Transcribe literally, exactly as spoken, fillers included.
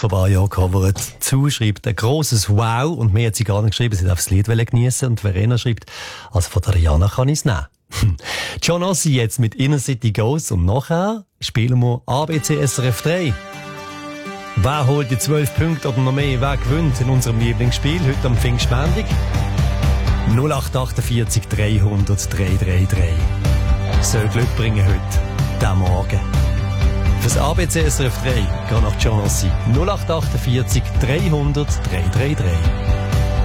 vor ein paar Jahren gecovert. Zuschreibt ein grosses Wow und mehr hat sie gar nicht geschrieben, sie darf das Lied geniessen. Und Verena schreibt, also von der Rihanna kann ich es nehmen. John Ossie jetzt mit Inner City Goes und nachher spielen wir A B C S R F drei. Wer holt die zwölf Punkte oder noch mehr? Wer gewinnt in unserem Lieblingsspiel heute am Pfingstmontag? null acht vierundachtzig dreihundert dreihundertdreiunddreißig. Soll Glück bringen heute, diesen Morgen. Fürs A B C S R F drei, geh nach John Ossie. null acht vierundachtzig dreihundert dreihundertdreiunddreißig.